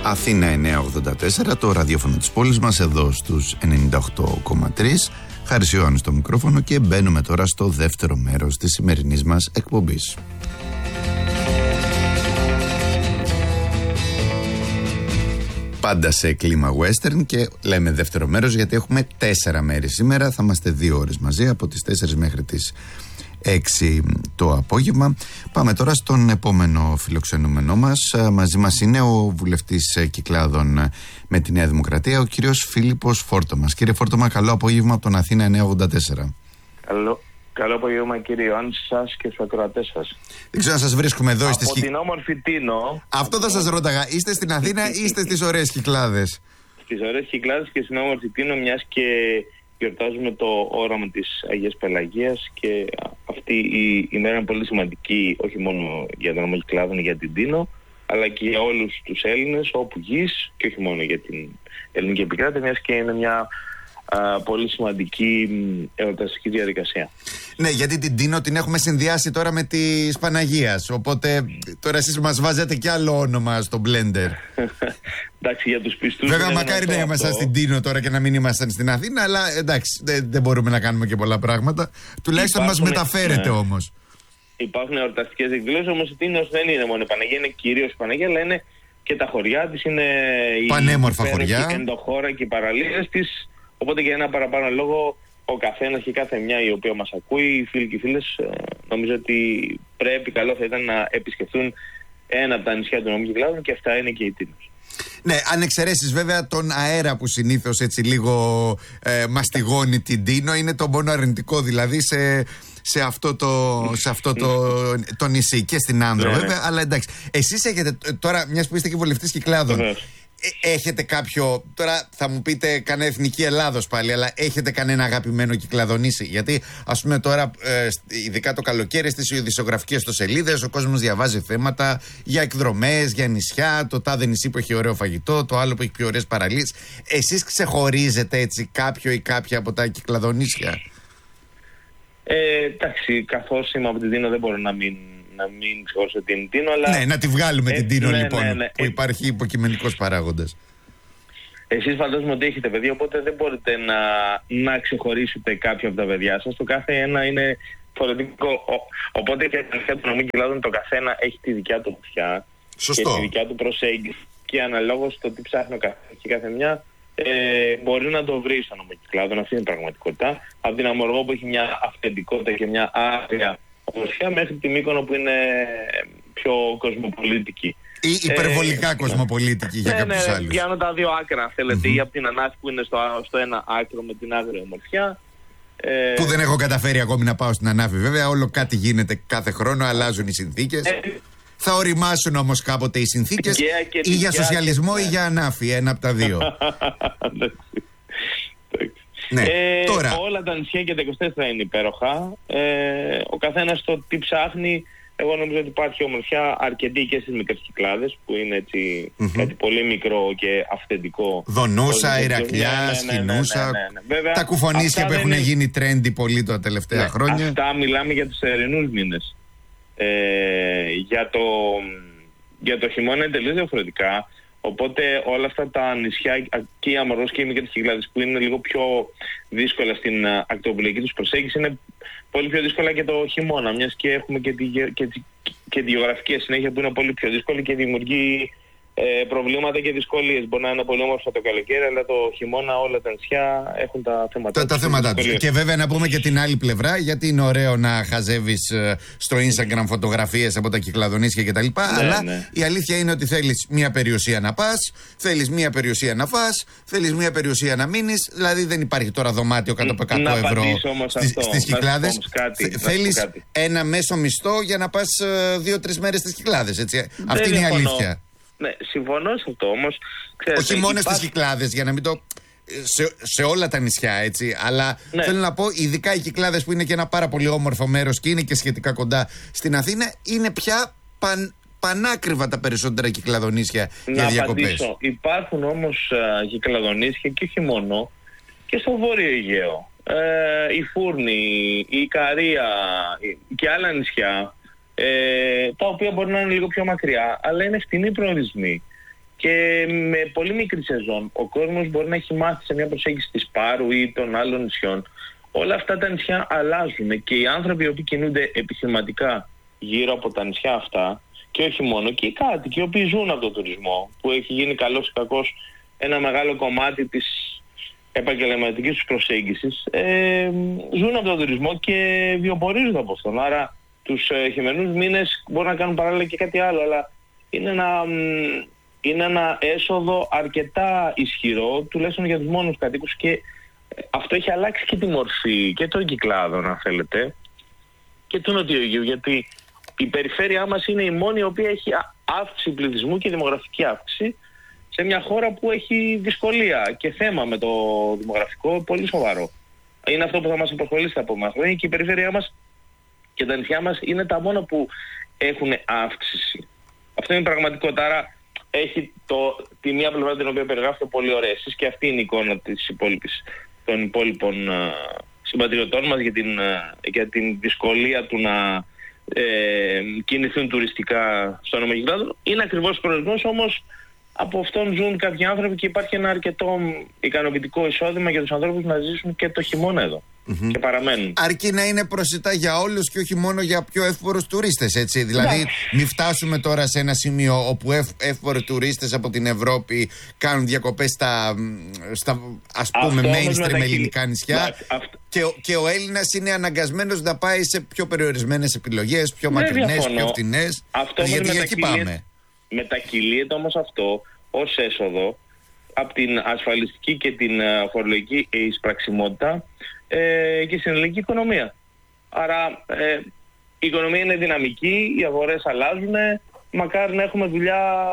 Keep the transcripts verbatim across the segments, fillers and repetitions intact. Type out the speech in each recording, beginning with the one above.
Αθήνα εννιακόσια ογδόντα τέσσερα, το ραδιόφωνο της πόλης μας, εδώ στους ενενήντα οκτώ κόμμα τρία. Χάρης Ιωάννου στο μικρόφωνο και μπαίνουμε τώρα στο δεύτερο μέρος της σημερινής μας εκπομπής. Πάντα σε κλίμα western και λέμε δεύτερο μέρος γιατί έχουμε τέσσερα μέρη σήμερα. Θα είμαστε δύο ώρες μαζί από τις τέσσερις μέχρι τις έξι το απόγευμα. Πάμε τώρα στον επόμενο φιλοξενούμενό μας. Μαζί μας είναι ο βουλευτής Κυκλάδων με τη Νέα Δημοκρατία, ο κύριος Φίλιππος Φόρτομας. Κύριε Φόρτομα, καλό απόγευμα από τον Αθήνα εννιακόσια ογδόντα τέσσερα. Καλό, καλό απόγευμα κύριε Ιωάννη, σας και στους ακροατές σας. Δεν ξέρω αν σας βρίσκουμε εδώ. Από στις... την όμορφη Τίνο. Αυτό θα σας ρώταγα. Είστε στην Αθήνα ή είστε στις ωραίες Κυκλάδες? Στις ωραίες Κυκλάδες και στην όμορφη Τίνο, μιας και γιορτάζουμε το όραμα της Αγίας Πελαγίας και αυτή η ημέρα είναι πολύ σημαντική όχι μόνο για τον νομό Κυκλάδων, για την Τίνο, αλλά και για όλους τους Έλληνες όπου γης και όχι μόνο για την ελληνική επικράτεια, μιας και είναι μια α, πολύ σημαντική εορταστική διαδικασία. Ναι, γιατί την Τίνο την έχουμε συνδυάσει τώρα με της Παναγίας, οπότε τώρα εσείς μας βάζετε και άλλο όνομα στο blender. Εντάξει, για τους πιστούς. Βέβαια, μακάρι να ήμασταν στην Τίνο τώρα και να μην ήμασταν στην Αθήνα, αλλά εντάξει, δεν, δεν μπορούμε να κάνουμε και πολλά πράγματα. Τουλάχιστον μας μεταφέρετε ναι. όμως. Υπάρχουν εορταστικές εκδηλώσεις, όμως η Τίνος δεν είναι μόνο η Παναγία, είναι κυρίως η Παναγία, αλλά είναι και τα χωριά της, είναι πανέμορφα η χωριά, η ενδοχώρα και οι παραλίες της. Οπότε για ένα παραπάνω λόγο, ο καθένας και κάθε μια η οποία μας ακούει, οι φίλοι και οι φίλες, νομίζω ότι πρέπει, καλό θα ήταν να επισκεφθούν ένα από τα νησιά του νομού Κυκλάδων και αυτά είναι και η Τίνος. Ναι, αν εξαιρέσεις βέβαια τον αέρα που συνήθως έτσι λίγο ε, μαστιγώνει την Τίνο, είναι το μόνο αρνητικό δηλαδή σε, σε αυτό, το, σε αυτό το, το νησί και στην Άνδρο ναι, βέβαια, ναι. αλλά εντάξει. Εσείς έχετε τώρα, μιας που είστε και βουλευτής Κυκλάδων, ναι. έχετε κάποιο, τώρα θα μου πείτε κανένα εθνική Ελλάδος πάλι, αλλά έχετε κανένα αγαπημένο κυκλαδονήσι? Γιατί ας πούμε τώρα, ε, ειδικά το καλοκαίρι στις ειδησιογραφικές ιστοσελίδες, ο κόσμος διαβάζει θέματα για εκδρομές, για νησιά, το τάδε νησί που έχει ωραίο φαγητό, το άλλο που έχει πιο ωραίες παραλίες. Εσείς ξεχωρίζετε έτσι κάποιο ή κάποια από τα κυκλαδονήσια? Ε, εντάξει, καθώς είμαι από την Τίνο δεν μπορώ να μην να μην ξεχωρίσω την Τίνο, αλλά... Ναι, να τη βγάλουμε ε, την Τίνο ναι, λοιπόν, ναι, ναι, που ε, υπάρχει υποκειμενικός παράγοντας. Εσείς φαντάζομαι ότι έχετε παιδιά, οπότε δεν μπορείτε να, να ξεχωρίσετε κάποια από τα παιδιά σας. Το κάθε ένα είναι διαφορετικό. Οπότε και τα νησιά του νομού Κυκλάδων, το καθένα έχει τη δικιά του νησιά και τη δικιά του προσέγγιση. Και αναλόγως το τι ψάχνει ο καθένας και κάθε μια, ε, μπορεί να το βρει στον νομό Κυκλάδων. Αυτή είναι η πραγματικότητα. Από την Αμοργό που έχει μια αυθεντικότητα και μια άγρια ομορφιά, μέχρι τη Μύκονο που είναι πιο κοσμοπολίτικη. Ή υπερβολικά ε, κοσμοπολίτικη για ναι, κάποιους ναι, άλλους. Πιάνω τα δύο άκρα, θέλετε. Mm-hmm. Ή από την Ανάφη που είναι στο, στο ένα άκρο με την άγρια ομορφιά. Ε, που δεν έχω καταφέρει ακόμη να πάω στην Ανάφη, βέβαια. Όλο κάτι γίνεται κάθε χρόνο, αλλάζουν οι συνθήκες. Ε, Θα οριμάσουν όμως κάποτε οι συνθήκες. Ή για σοσιαλισμό ή για Ανάφη, ένα από τα δύο. Ναι. Ε, τώρα. Όλα τα νησιά και τα είκοσι τέσσερα είναι υπέροχα. Ε, ο καθένας το τι ψάχνει. Εγώ νομίζω ότι υπάρχει ομορφιά αρκετή και στις μικρές Κυκλάδες, που είναι έτσι mm-hmm. κάτι πολύ μικρό και αυθεντικό. Δονούσα, Ηρακλιά, Σχοινούσα. Τα κουφονίσια που έχουν είναι... γίνει trendy πολύ τα τελευταία ναι, χρόνια. Αυτά μιλάμε για τους ερηνούς μήνες. Ε, για, το, για το χειμώνα είναι τελείως διαφορετικά. Οπότε όλα αυτά τα νησιά και η Αμοργός και οι μικρές Κυκλάδες που είναι λίγο πιο δύσκολα στην ακτοπολική τους προσέγγιση, είναι πολύ πιο δύσκολα και το χειμώνα, μιας και έχουμε και τη, και τη, και τη γεωγραφική συνέχεια που είναι πολύ πιο δύσκολη και δημιουργεί ε, προβλήματα και δυσκολίες. Μπορεί να είναι πολύ όμορφα το καλοκαίρι, αλλά το χειμώνα όλα τα νησιά έχουν τα θέματα τους. Τα, τα θέματα τους. Και βέβαια να πούμε και την άλλη πλευρά, γιατί είναι ωραίο να χαζεύεις ε, στο Instagram φωτογραφίες από τα κυκλαδονήσια κτλ. Ναι, αλλά ναι. η αλήθεια είναι ότι θέλεις μία περιουσία να πας, θέλεις μία περιουσία να φας, θέλεις μία περιουσία να μείνεις. Δηλαδή δεν υπάρχει τώρα δωμάτιο κάτω από εκατό ευρώ στις, στις Κυκλάδες. Θέλεις ένα μέσο μισθό για να πας ε, δύο-τρεις μέρες στις Κυκλάδες. Έτσι. Αυτή είναι η αλήθεια. Ναι, συμφωνώ σε αυτό όμως. Ξέρετε, όχι μόνο υπάρχει... στις Κυκλάδες, για να μην το. Σε, σε όλα τα νησιά, έτσι. Αλλά ναι. θέλω να πω, ειδικά οι Κυκλάδες που είναι και ένα πάρα πολύ όμορφο μέρος και είναι και σχετικά κοντά στην Αθήνα, είναι πια παν, πανάκριβα τα περισσότερα κυκλαδονήσια για διακοπές. Απαντήσω. Υπάρχουν όμως uh, κυκλαδονήσια και όχι μόνο και στο Βόρειο Αιγαίο. Ε, η Φούρνη, η Ικαρία και άλλα νησιά. Ε, τα οποία μπορεί να είναι λίγο πιο μακριά, αλλά είναι φτηνοί προορισμοί. και με πολύ μικρή σεζόν ο κόσμος μπορεί να έχει μάθει σε μια προσέγγιση της Πάρου ή των άλλων νησιών. Όλα αυτά τα νησιά αλλάζουν και οι άνθρωποι οι οποίοι κινούνται επιχειρηματικά γύρω από τα νησιά αυτά, και όχι μόνο, και οι κάτοικοι οι οποίοι ζουν από τον τουρισμό, που έχει γίνει καλώς ή κακώς ένα μεγάλο κομμάτι της επαγγελματικής τους προσέγγισης, ε, ζουν από τον τουρισμό και βιοπορίζονται από αυτόν. Άρα τους ε, χειμερινούς μήνες μπορούν να κάνουν παράλληλα και κάτι άλλο, αλλά είναι ένα, είναι ένα έσοδο αρκετά ισχυρό, τουλάχιστον για τους μόνους κατοίκους, και αυτό έχει αλλάξει και τη μορφή και των κυκλάδων, αν θέλετε, και του Νοτιού Αιγαίου, γιατί η περιφέρειά μας είναι η μόνη η οποία έχει αύξηση πληθυσμού και δημογραφική αύξηση σε μια χώρα που έχει δυσκολία και θέμα με το δημογραφικό πολύ σοβαρό. Είναι αυτό που θα μας απασχολήσει τα επόμενα χρόνια, και η περιφέρειά μας και τα νησιά μας είναι τα μόνα που έχουν αύξηση. Αυτό είναι πραγματικότητα. Άρα έχει το, τη μία πλευρά την οποία περιγράφεται πολύ ωραία εσείς, και αυτή είναι η εικόνα της υπόλοιπης, των υπόλοιπων uh, συμπατριωτών μας για την, uh, για την δυσκολία του να ε, κινηθούν τουριστικά στον νόμο Κυκλάδων. Είναι ακριβώς προορισμός, όμως από αυτόν ζουν κάποιοι άνθρωποι και υπάρχει ένα αρκετό ικανοποιητικό εισόδημα για τους ανθρώπους να ζήσουν και το χειμώνα εδώ. Mm-hmm. Και παραμένουν. Αρκεί να είναι προσιτά για όλους και όχι μόνο για πιο εύπορους τουρίστες, έτσι. Δηλαδή, yeah. μην φτάσουμε τώρα σε ένα σημείο όπου ευ, εύποροι τουρίστες από την Ευρώπη κάνουν διακοπές στα, στα ας πούμε, mainstream ελληνικά νησιά. Yeah. Και, και ο Έλληνας είναι αναγκασμένος να πάει σε πιο περιορισμένες επιλογές, πιο yeah, μακρινές, πιο φτηνές. Γιατί εκεί πάμε. Μετακυλείται όμως αυτό ως έσοδο από την ασφαλιστική και την φορολογική εισπραξιμότητα ε, και στην ελληνική οικονομία. Άρα ε, η οικονομία είναι δυναμική, οι αγορές αλλάζουν, μακάρι να έχουμε δουλειά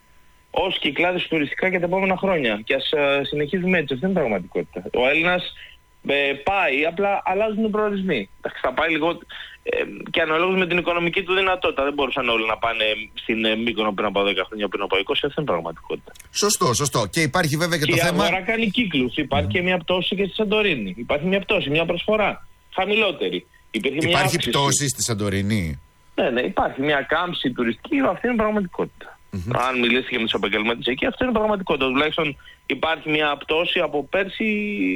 ως Κυκλάδες τουριστικά για τα επόμενα χρόνια, και ας ε, συνεχίζουμε έτσι. Αυτή είναι η πραγματικότητα. Ο Έλληνας ε, πάει, απλά αλλάζουν οι προορισμοί. Θα πάει λίγο ε, και αναλόγως με την οικονομική του δυνατότητα. Δεν μπορούσαν όλοι να πάνε στην ε, Μύκονο πριν από δέκα χρόνια, πριν από είκοσι. Αυτή είναι η πραγματικότητα. Σωστό, σωστό. Και υπάρχει βέβαια και, και το η θέμα. Η αγορά κάνει κύκλους. Υπάρχει mm. και μια πτώση και στη Σαντορίνη. Υπάρχει μια πτώση, μια προσφορά χαμηλότερη. Υπάρχει, μια υπάρχει πτώση στη Σαντορίνη. Ναι, ναι, υπάρχει μια κάμψη τουριστική. Αυτή είναι η πραγματικότητα. Mm-hmm. Αν μιλήσετε και με τους επαγγελματίες εκεί, αυτή είναι η πραγματικότητα. Τουλάχιστον υπάρχει μια πτώση από πέρσι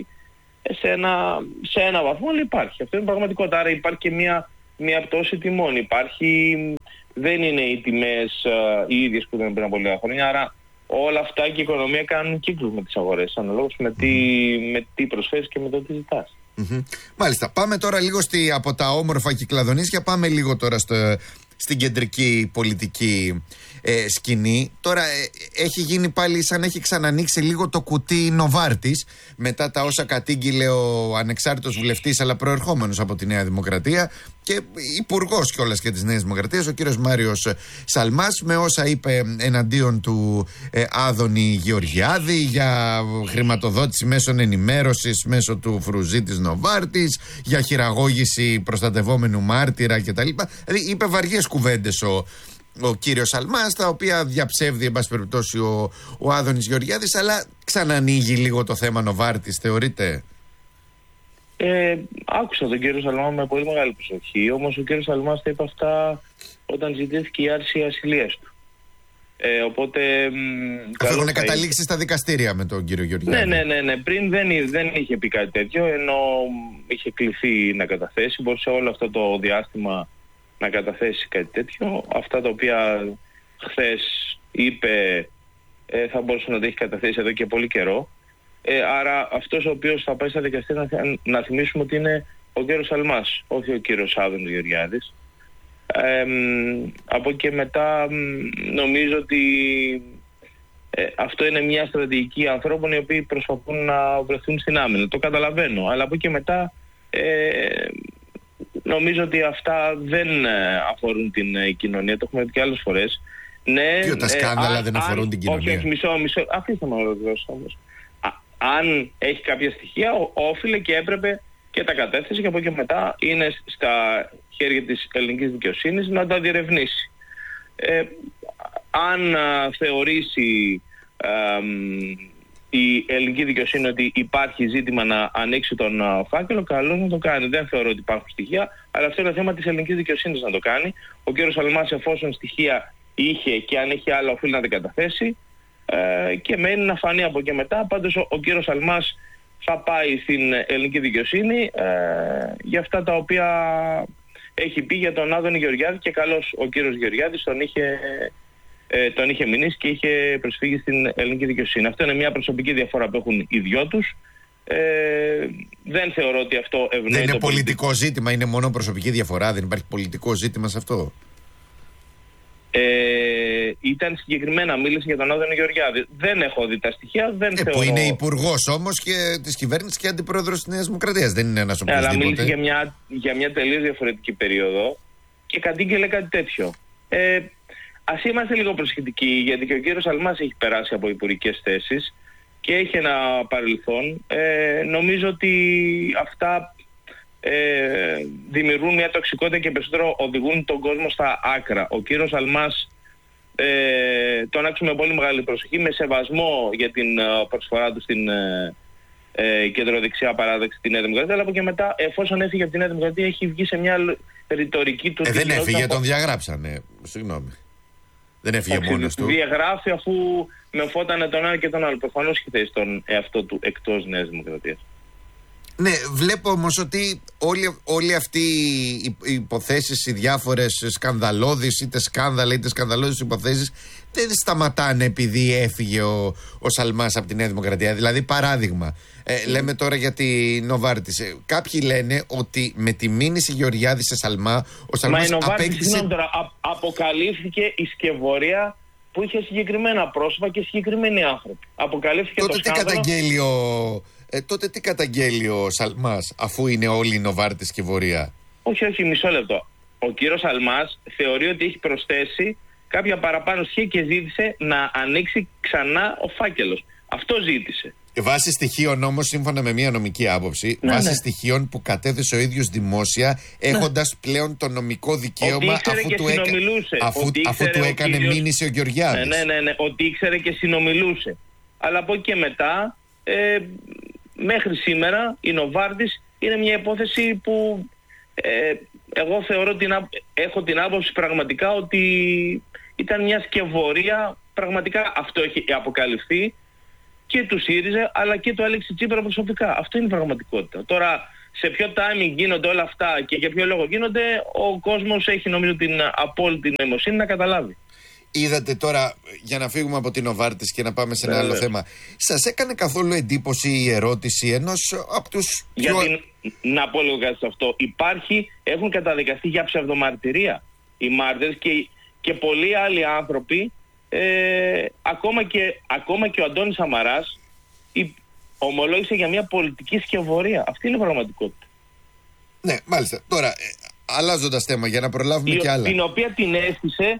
σε ένα, σε ένα βαθμό, αλλά υπάρχει. Αυτό είναι η πραγματικότητα. Άρα υπάρχει και μια, μια πτώση τιμών. Υπάρχει, δεν είναι οι τιμές uh, οι ίδιες που ήταν πριν από λίγα χρόνια. Άρα όλα αυτά και η οικονομία κάνουν κύκλους με τις αγορές, αναλόγως με, mm-hmm. τι, με τι προσφέρεις και με το τι ζητάς. Mm-hmm. Μάλιστα. Πάμε τώρα λίγο στη, από τα όμορφα Κυκλαδονήσια, πάμε λίγο τώρα στο, στην κεντρική πολιτική ε, σκηνή. Τώρα ε, έχει γίνει πάλι σαν έχει ξανανοίξει λίγο το κουτί Νοβάρτης, μετά τα όσα κατήγγειλε ο ανεξάρτητος βουλευτής αλλά προερχόμενος από τη Νέα Δημοκρατία και υπουργός κιόλας και της Νέας Δημοκρατίας, ο κύριος Μάριος Σαλμάς, με όσα είπε εναντίον του ε, Άδωνη Γεωργιάδη για χρηματοδότηση μέσων ενημέρωσης μέσω του Φρουζίτης Νοβάρτης, για χειραγώγηση προστατευόμενου μάρτυρα κτλ. Δηλαδή είπε βαριές κουβέντες ο, ο κύριος Σαλμάς, τα οποία διαψεύδει εν πάση περιπτώσει ο, ο Άδωνης Γεωργιάδης, αλλά ξανανοίγει λίγο το θέμα Νοβάρτης, θεωρείτε? Ε, άκουσα τον κύριο Σαλμά με πολύ μεγάλη προσοχή, όμως ο κύριος Σαλμάς τα είπε αυτά όταν ζητήθηκε η άρση ασυλίας του. Ε, οπότε. Αυτό έχουν καταλήξει στα δικαστήρια με τον κύριο Γεωργιάδη. Ναι, ναι, ναι, ναι. Πριν δεν, δεν είχε πει κάτι τέτοιο, ενώ είχε κληθεί να καταθέσει. Μπορούσε όλο αυτό το διάστημα να καταθέσει κάτι τέτοιο. Αυτά τα οποία χθες είπε ε, θα μπορούσε να τα έχει καταθέσει εδώ και πολύ καιρό. Ε, άρα αυτός ο οποίος θα πάει στα δικαστήρια, να, να θυμίσουμε ότι είναι ο κύριος Σαλμάς, όχι ο κύριος Άδωνης Γεωργιάδης. Ε, από εκεί και μετά νομίζω ότι ε, αυτό είναι μια στρατηγική ανθρώπων οι οποίοι προσπαθούν να βρεθούν στην άμυνα. Το καταλαβαίνω, αλλά από εκεί και μετά ε, νομίζω ότι αυτά δεν αφορούν την ε, κοινωνία. Το έχουμε πει και άλλες φορές. Ναι, ποιο τα σκάνδαλα ε, δεν αφορούν αν, την κοινωνία? Όχι, μισό, μισό. Αφήστε με να ολοκληρώσω όμως. Αν έχει κάποια στοιχεία, ό, όφιλε και έπρεπε και τα κατέθεσε, και από εκεί και μετά είναι στα χέρια της ελληνικής δικαιοσύνης να τα διερευνήσει. Ε, αν α, θεωρήσει α, η ελληνική δικαιοσύνη ότι υπάρχει ζήτημα να ανοίξει τον α, φάκελο, καλώς να το κάνει. Δεν θεωρώ ότι υπάρχουν στοιχεία, αλλά αυτό είναι θέμα της ελληνικής δικαιοσύνης να το κάνει. Ο κ. Σαλμάς, εφόσον στοιχεία είχε και αν έχει άλλα, οφείλει να τα καταθέσει. ε, και μένει να φανεί από και μετά. Πάντως ο, ο κύριος Αλμάς θα πάει στην ελληνική δικαιοσύνη ε, για αυτά τα οποία έχει πει για τον Άδωνη Γεωργιάδη, και καλώς ο κύριος Γεωργιάδης τον είχε, ε, τον είχε μηνύσει και είχε προσφύγει στην ελληνική δικαιοσύνη. Αυτό είναι μια προσωπική διαφορά που έχουν οι δυο τους. Ε, δεν θεωρώ ότι αυτό ευνοεί. Δεν είναι το πολιτικό πολιτικό ζήτημα, είναι μόνο προσωπική διαφορά, δεν υπάρχει πολιτικό ζήτημα σε αυτό. Ε, ήταν συγκεκριμένα, μίλησε για τον Άδωνη Γεωργιάδη. Δεν έχω δει τα στοιχεία, δεν ε, θεωρώ... Που είναι υπουργός όμως και της κυβέρνησης και αντιπρόεδρος της Νέας Δημοκρατίας. Δεν είναι ένας οποιοσδήποτε. Αλλά μίλησε για μια, για μια τελείως διαφορετική περίοδο και κατήγγελε κάτι τέτοιο. Ε, ας είμαστε λίγο προσεκτικοί, γιατί και ο κύριος Αλμάς έχει περάσει από υπουργικές θέσεις και έχει ένα παρελθόν. Ε, νομίζω ότι αυτά ε, δημιουργούν μια τοξικότητα και περισσότερο οδηγούν τον κόσμο στα άκρα. Ο κύριος Αλμάς ε, τον άκουσε με πολύ μεγάλη προσοχή, με σεβασμό για την ε, προσφορά του στην ε, ε, κεντροδεξιά παράδοξη στη Νέα Δημοκρατία, αλλά από και μετά, εφόσον έφυγε από τη Νέα Δημοκρατία, έχει βγει σε μια ρητορική του. Ε, δεν έφυγε, τον διαγράψανε. Συγγνώμη. Δεν έφυγε μόνος του. Διαγράφει αφού μεμφότανε τον ένα και τον άλλο. Προφανώς έχει θέσει τον εαυτό του εκτός Νέας Δημοκρατίας. Ναι, βλέπω όμως ότι όλοι, όλοι αυτοί οι υποθέσεις, οι διάφορες σκανδαλώδεις, είτε σκάνδαλα είτε σκανδαλώδεις υποθέσεις, δεν σταματάνε επειδή έφυγε ο, ο Σαλμάς από τη Νέα Δημοκρατία. Δηλαδή, παράδειγμα, ε, mm. λέμε τώρα για τη Νοβάρτης. Ε, κάποιοι λένε ότι με τη μήνυση Γεωργιάδη σε Σαλμά, ο Σαλμάς απέκτησε... Τώρα, α, αποκαλύφθηκε η σκευωρία που είχε συγκεκριμένα πρόσωπα και συγκεκριμένοι άνθρωποι. Αποκαλύφθηκε τότε το τι σκάνδαλο... καταγγέλει ο... Ε, τότε τι καταγγέλει ο Σαλμάς, αφού είναι όλη η Νοβάρτης και Βορεία? Όχι, όχι, μισό λεπτό. Ο κύριος Σαλμάς θεωρεί ότι έχει προσθέσει κάποια παραπάνω στοιχεία και ζήτησε να ανοίξει ξανά ο φάκελος. Αυτό ζήτησε. Βάσει στοιχείων όμως, σύμφωνα με μια νομική άποψη, ναι, βάσει ναι. στοιχείων που κατέθεσε ο ίδιος δημόσια, έχοντας ναι. πλέον το νομικό δικαίωμα αφού, του, έκα... αφού, αφού του έκανε κύριος... μήνυση ο Γεωργιάδης. Ναι, ναι, ναι, ναι, ότι ήξερε και συνομιλούσε. Αλλά από εκεί και μετά... Ε, μέχρι σήμερα η Νοβάρτης είναι μια υπόθεση που ε, εγώ θεωρώ ότι έχω την άποψη πραγματικά ότι ήταν μια σκευωρία. Πραγματικά αυτό έχει αποκαλυφθεί και του ΣΥΡΙΖΑ αλλά και του Αλέξη Τσίπρα προσωπικά. Αυτό είναι η πραγματικότητα. Τώρα σε ποιο timing γίνονται όλα αυτά και για ποιο λόγο γίνονται, ο κόσμος έχει νομίζω την απόλυτη νοημοσύνη να καταλάβει. Είδατε τώρα, για να φύγουμε από την Νοβάρτης και να πάμε σε ένα άλλο θέμα, σας έκανε καθόλου εντύπωση η ερώτηση ενός από τους πιο... Γιατί, να πω λίγο κάτι σε αυτό, υπάρχει, έχουν καταδικαστεί για ψευδομαρτυρία οι μάρτυρες και, και πολλοί άλλοι άνθρωποι, ε, ακόμα, και, ακόμα και ο Αντώνης Σαμαράς η, ομολόγησε για μια πολιτική σκευωρία. Αυτή είναι η πραγματικότητα. Ναι, μάλιστα. Τώρα, ε, αλλάζοντας θέμα για να προλάβουμε η, και άλλα. Την οποία την αίσθησε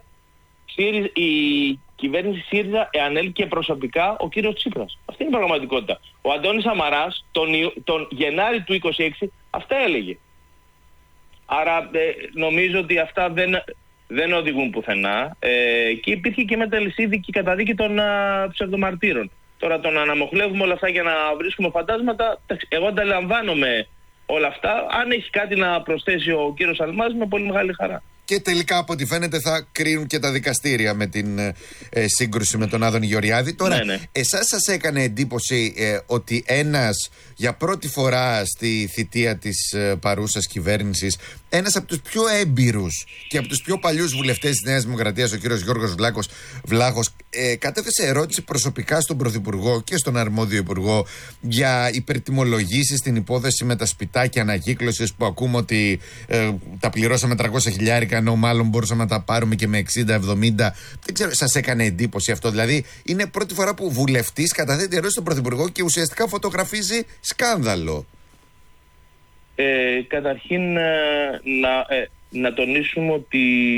η κυβέρνηση ΣΥΡΙΖΑ ανέλκυε προσωπικά ο κύριος Τσίπρας. Αυτή είναι η πραγματικότητα. Ο Αντώνης Σαμαράς τον, τον Γενάρη του είκοσι έξι αυτά έλεγε. Άρα ε, νομίζω ότι αυτά δεν, δεν οδηγούν πουθενά ε, και υπήρχε και μεταλυσίδικη καταδίκη των α, ψευδομαρτύρων. Τώρα τον αναμοχλεύουμε όλα αυτά για να βρίσκουμε φαντάσματα. Εγώ ανταλαμβάνομαι όλα αυτά. Αν έχει κάτι να προσθέσει ο κύριος Αλμάς, με πολύ μεγάλη χαρά. Και τελικά, από ό,τι φαίνεται, θα κρίνουν και τα δικαστήρια με την ε, σύγκρουση με τον Άδωνη Γεωργιάδη. Τώρα, ναι, ναι. εσάς σας έκανε εντύπωση ε, ότι ένας, για πρώτη φορά στη θητεία της ε, παρούσας κυβέρνησης, ένας από τους πιο έμπειρους και από τους πιο παλιούς βουλευτές της Νέας Δημοκρατίας, ο κύριος Γιώργος Βλάχος, Βλάχος ε, κατέθεσε ερώτηση προσωπικά στον Πρωθυπουργό και στον αρμόδιο Υπουργό για υπερτιμολογήσεις στην υπόθεση με τα σπιτάκια ανακύκλωσης που ακούμε ότι ε, τα πληρώσαμε τριακόσια χιλιάρικα, ενώ μάλλον μπορούσαμε να τα πάρουμε και με εξήντα εβδομήντα. Δεν ξέρω, σας έκανε εντύπωση αυτό? Δηλαδή, είναι πρώτη φορά που βουλευτής καταθέτει ερώτηση στον Πρωθυπουργό και ουσιαστικά φωτογραφίζει σκάνδαλο. Ε, καταρχήν να, ε, να τονίσουμε ότι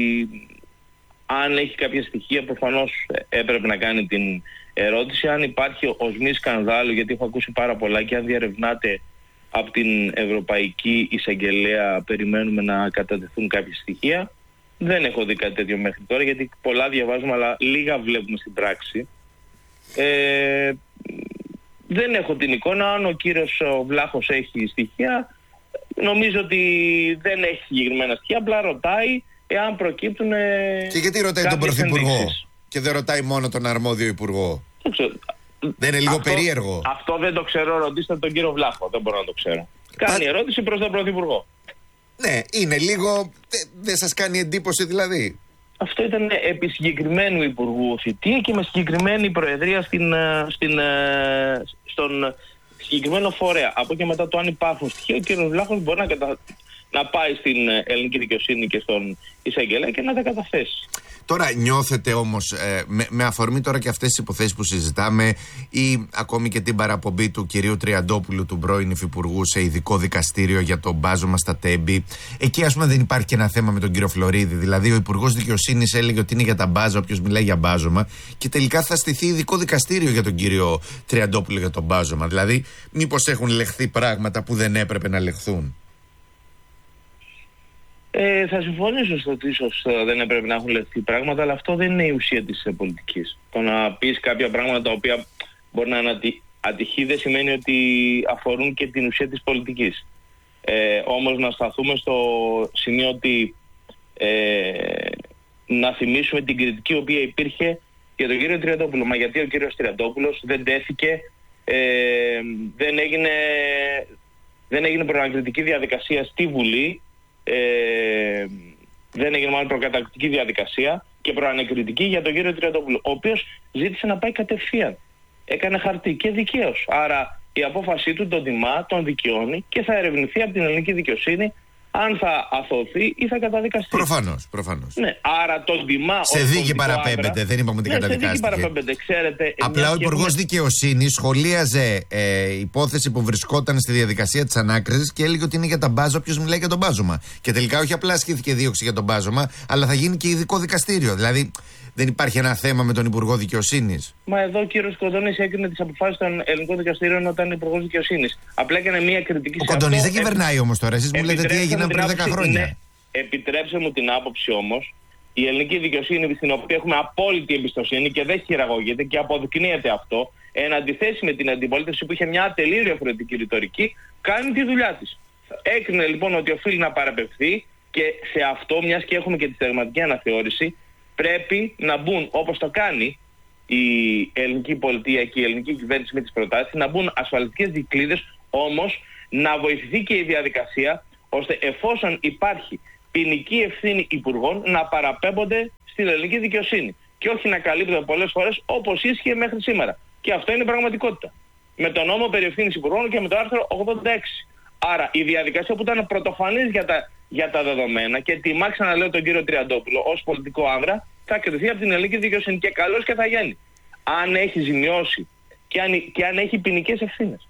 αν έχει κάποια στοιχεία προφανώς έπρεπε να κάνει την ερώτηση. Αν υπάρχει οσμή σκανδάλου, γιατί έχω ακούσει πάρα πολλά, και αν διαρευνάτε από την Ευρωπαϊκή Εισαγγελέα περιμένουμε να κατατεθούν κάποια στοιχεία. Δεν έχω δει κάτι τέτοιο μέχρι τώρα, γιατί πολλά διαβάζουμε αλλά λίγα βλέπουμε στην πράξη. Ε, δεν έχω την εικόνα. Αν ο κύριος Βλάχος έχει στοιχεία, νομίζω ότι δεν έχει συγκεκριμένα στοιχεία, απλά ρωτάει εάν προκύπτουν. Και γιατί ρωτάει τον Πρωθυπουργό και δεν ρωτάει μόνο τον αρμόδιο Υπουργό? Δεν ξέρω. Δεν είναι λίγο αυτό, περίεργο? Αυτό δεν το ξέρω, ρωτήστε τον κύριο Βλάχο, δεν μπορώ να το ξέρω. Κάνει Πα... ερώτηση προς τον Πρωθυπουργό. Ναι, είναι λίγο, δεν δε σας κάνει εντύπωση δηλαδή? Αυτό ήταν επί συγκεκριμένου υπουργού θητεία και με συγκεκριμένη προεδρία στην, στην, στον συγκεκριμένο φορέα. Από και μετά το αν υπάρχουν στοιχεία, ο κ. Βλάχος μπορεί να, κατα... να πάει στην ελληνική δικαιοσύνη και στον εισαγγελέα και να τα καταθέσει. Τώρα νιώθετε όμως, ε, με, με αφορμή τώρα και αυτές τις υποθέσεις που συζητάμε ή ακόμη και την παραπομπή του κυρίου Τριαντόπουλου, του πρώην υφυπουργού, σε ειδικό δικαστήριο για το μπάζωμα στα Τέμπη, εκεί ας πούμε δεν υπάρχει και ένα θέμα με τον κύριο Φλωρίδη? Δηλαδή ο υπουργός δικαιοσύνης έλεγε ότι είναι για τα μπάζα, όποιος μιλάει για μπάζωμα, και τελικά θα στηθεί ειδικό δικαστήριο για τον κύριο Τριαντόπουλο για το μπάζωμα. Δηλαδή μήπως έχουν λεχθεί πράγματα που δεν έπρεπε να λεχθούν? Ε, θα συμφωνήσω στο ότι ίσως δεν έπρεπε να έχουν λεχθεί πράγματα, αλλά αυτό δεν είναι η ουσία της πολιτικής. Το να πεις κάποια πράγματα τα οποία μπορεί να είναι ατυχή δεν σημαίνει ότι αφορούν και την ουσία της πολιτικής. Ε, όμως να σταθούμε στο σημείο ότι ε, να θυμίσουμε την κριτική η οποία υπήρχε για τον κύριο Τριαντόπουλο. Μα γιατί ο κύριος Τριαντόπουλος δεν τέθηκε, ε, δεν έγινε, δεν έγινε προανακριτική διαδικασία στη Βουλή. Ε, δεν έγινε μάλλον προκαταρκτική διαδικασία και προανεκριτική για τον κύριο Τριαντόπουλο, ο οποίος ζήτησε να πάει κατευθείαν. Έκανε χαρτί και δικαίως. Άρα η απόφασή του τον τιμά, τον δικαιώνει και θα ερευνηθεί από την ελληνική δικαιοσύνη αν θα αθωωθεί ή θα καταδικαστεί. Προφανώς, προφανώς. Ναι, άρα τον τιμά. Σε δίκη παραπέμπεται, άντρα, δεν είπαμε ότι ναι, καταδικάστηκε. Σε δίκη παραπέμπεται, ξέρετε. Απλά ο Υπουργός έχουμε... Δικαιοσύνης σχολίαζε ε, υπόθεση που βρισκόταν στη διαδικασία της ανάκρισης και έλεγε ότι είναι για τα μπάζα, όποιος μιλάει για τον μπάζωμα. Και τελικά όχι απλά ασκήθηκε δίωξη για τον μπάζωμα, αλλά θα γίνει και ειδικό δικαστήριο. Δηλαδή δεν υπάρχει ένα θέμα με τον Υπουργό Δικαιοσύνης? Μα εδώ ο κύριος Κοντονής έκρινε τις αποφάσεις των ελληνικών δικαστηρίων όταν είναι Υπουργός Δικαιοσύνης. Απλά έκανε μια κριτική. Ο Κοντονής δεν κυβερνάει όμως τώρα. Εσείς μου λέτε τι έγιναν πριν δέκα χρόνια. Ναι. Επιτρέψτε μου την άποψη όμως, η ελληνική δικαιοσύνη, στην οποία έχουμε απόλυτη εμπιστοσύνη και δεν χειραγωγείται και αποδεικνύεται αυτό, εν αντιθέσει με την αντιπολίτευση που είχε μια ατελή διαφορετική ρητορική, κάνει τη δουλειά της. Έκρινε λοιπόν ότι οφείλει να παραπευθεί και σε αυτό, μιας και έχουμε και τη συνταγματική αναθεώρηση, πρέπει να μπουν, όπως το κάνει η ελληνική πολιτεία και η ελληνική κυβέρνηση με τις προτάσεις, να μπουν ασφαλιστικές δικλείδες, όμως να βοηθηθεί και η διαδικασία, ώστε εφόσον υπάρχει ποινική ευθύνη υπουργών να παραπέμπονται στην ελληνική δικαιοσύνη και όχι να καλύπτονται πολλές φορές όπως ίσχυε μέχρι σήμερα. Και αυτό είναι πραγματικότητα. Με τον νόμο περί ευθύνης υπουργών και με το άρθρο ογδόντα έξι. Άρα η διαδικασία που ήταν πρωτοφανής για τα, για τα δεδομένα και τιμά, ξαναλέω, τον κύριο Τριαντόπουλο ως πολιτικό άνδρα, θα κριθεί από την ελληνική δικαιοσύνη και καλώς και θα γίνει. Αν έχει ζημιώσει και αν, και αν έχει ποινικές ευθύνες.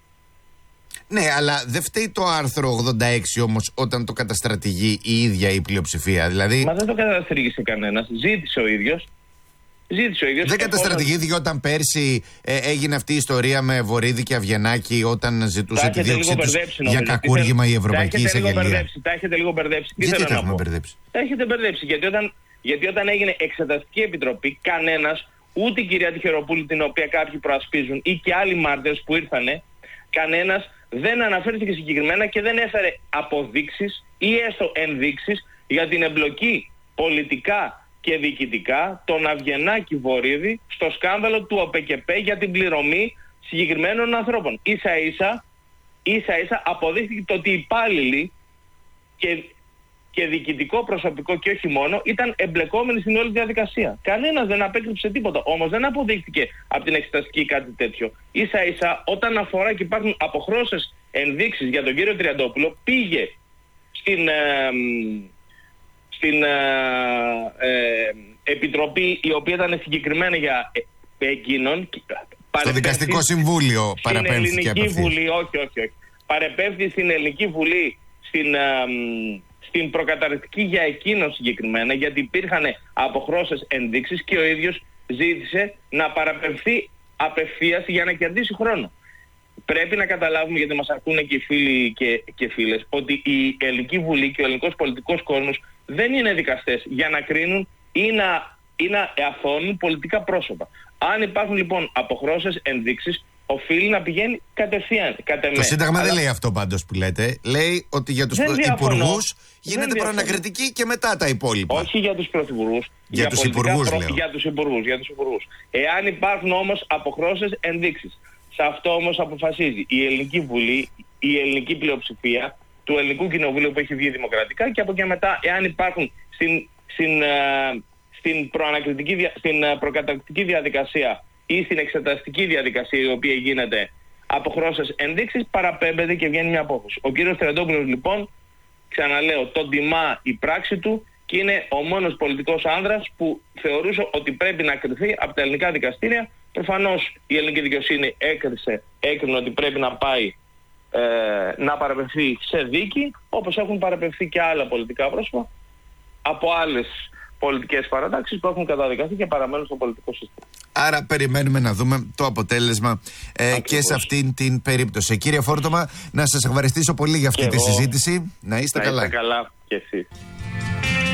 Ναι, αλλά δεν φταίει το άρθρο ογδόντα έξι όμως όταν το καταστρατηγεί η ίδια η πλειοψηφία. Δηλαδή... Μα δεν το καταστρατηγήσε κανένας. Ζήτησε ο ίδιος. Ζήτησε ο ίδιος. Δεν καταστρατηγήθηκε όταν πέρσι ε, έγινε αυτή η ιστορία με Βορίδη και Αυγενάκη όταν ζητούσε τη δίωξή τους για κακούργημα η Ευρωπαϊκή Εισαγγελία. Τα έχετε λίγο μπερδέψει. Γιατί τα έχουμε μπερδέψει? Τα έχετε μπερδέψει. Γιατί όταν, γιατί όταν έγινε εξεταστική επιτροπή, κανένας, ούτε η κυρία Τυχεροπούλου, την οποία κάποιοι προασπίζουν, ή και άλλοι μάρτυρες που ήρθανε, κανένας δεν αναφέρθηκε συγκεκριμένα και δεν έφερε αποδείξεις ή έστω ενδείξεις για την εμπλοκή πολιτικά και διοικητικά τον Αυγενάκη Βορίδη στο σκάνδαλο του ΟΠΕΚΕΠΕ για την πληρωμή συγκεκριμένων ανθρώπων. Ίσα ίσα, ίσα ίσα αποδείχθηκε το ότι οι υπάλληλοι και, και διοικητικό προσωπικό και όχι μόνο ήταν εμπλεκόμενοι στην όλη διαδικασία. Κανένας δεν απέκρυψε τίποτα. Όμως δεν αποδείχθηκε από την εξεταστική κάτι τέτοιο. Ίσα ίσα όταν αφορά και υπάρχουν αποχρώσεις ενδείξεις για τον κύριο Τριαντόπουλο, πήγε στην, ε, στην ε, ε, επιτροπή η οποία ήταν συγκεκριμένα για εκείνον. Στο Δικαστικό Συμβούλιο παραπέμφθηκε. Στην Ελληνική Βουλή, όχι, όχι, όχι. Παρεπέμφθη στην Ελληνική Βουλή, στην, ε, στην προκαταρκτική για εκείνον συγκεκριμένα, γιατί υπήρχαν αποχρώσεις ενδείξεις και ο ίδιος ζήτησε να παραπεμφθεί απευθείας για να κερδίσει χρόνο. Πρέπει να καταλάβουμε, γιατί μας ακούνε και οι φίλοι και, και φίλες, ότι η Ελληνική Βουλή και ο ελληνικός πολιτικός κόσμος δεν είναι δικαστές για να κρίνουν ή να, ή να αθώνουν πολιτικά πρόσωπα. Αν υπάρχουν λοιπόν αποχρώσεις ενδείξεις, οφείλει να πηγαίνει κατευθείαν. Το Σύνταγμα Αλλά... δεν λέει αυτό πάντως που λέτε. Λέει ότι για τους υπουργούς γίνεται προανακριτική και μετά τα υπόλοιπα. Όχι για τους πρωθυπουργούς. Για, για τους υπουργούς προ... Για τους υπουργούς, για τους υπουργούς. Εάν υπάρχουν όμως αποχρώσεις ενδείξεις. Σε αυτό όμως αποφασίζει η Ελληνική Βουλή, η ελληνική πλειοψηφία του Ελληνικού Κοινοβουλίου που έχει βγει δημοκρατικά, και από εκεί μετά, εάν υπάρχουν στην, στην, στην, προανακριτική, στην προκαταρκτική διαδικασία ή στην εξεταστική διαδικασία η οποία γίνεται αποχρώσεις ενδείξεις, παραπέμπεται και βγαίνει μια απόφαση. Ο κύριος Τρεντόπουλος λοιπόν, ξαναλέω, τον τιμά η πράξη του και είναι ο μόνος πολιτικός άνδρας που θεωρούσε ότι πρέπει να κριθεί από τα ελληνικά δικαστήρια. Προφανώς η ελληνική δικαιοσύνη έκρισε, έκρινε ότι πρέπει να πάει ε, να παραπευθεί σε δίκη, όπως έχουν παραπευθεί και άλλα πολιτικά πρόσωπα από άλλες πολιτικές παρατάξεις που έχουν καταδικαστεί και παραμένουν στο πολιτικό σύστημα. Άρα περιμένουμε να δούμε το αποτέλεσμα ε, και σε αυτήν την περίπτωση. Κύριε Φόρτωμα, να σας ευχαριστήσω πολύ για αυτή και τη εγώ. συζήτηση. Να είστε να καλά. Να είστε καλά και εσείς.